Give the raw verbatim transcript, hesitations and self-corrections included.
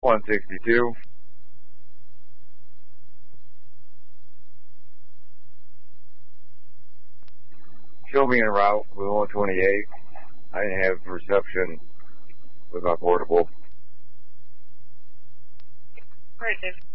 one sixty-two. Show me en route with one twenty-eight. I didn't have reception with my portable. Right, Dave.